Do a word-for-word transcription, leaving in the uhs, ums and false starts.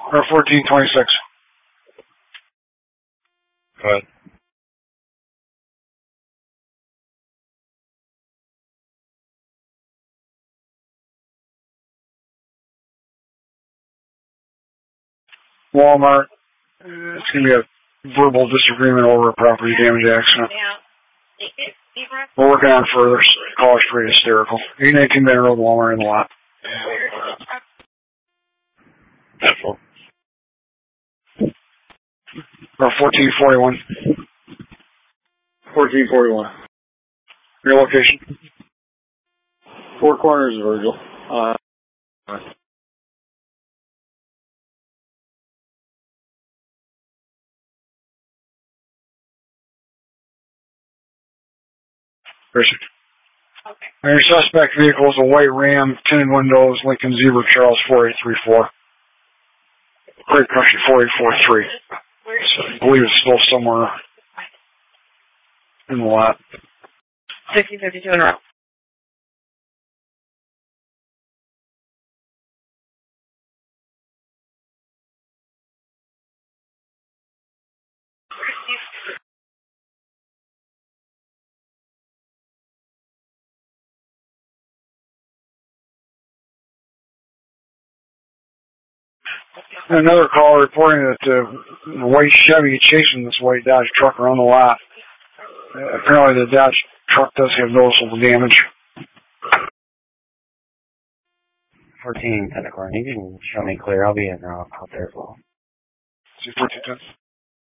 Or fourteen twenty-six. Go ahead. Walmart. It's going to be a verbal disagreement over a property damage accident. We're working on further. Call is pretty hysterical. eight nineteen Main Road, Walmart in the lot. Apple. Or fourteen forty-one. fourteen forty-one. Your location? Four Corners, Virgil. Uh, Richard. Okay. And your suspect vehicle is a white Ram, tinted windows, Lincoln Zebra, Charles four eight three four. Great Country four eight four three. So I believe it's still somewhere in the lot. sixteen fifty-two in a row. Another caller reporting that uh, the white Chevy chasing this white Dodge truck around the lot. Uh, apparently the Dodge truck does have noticeable damage. fourteen ten, you can show me clear. I'll be in uh, out there as well. See fourteen ten?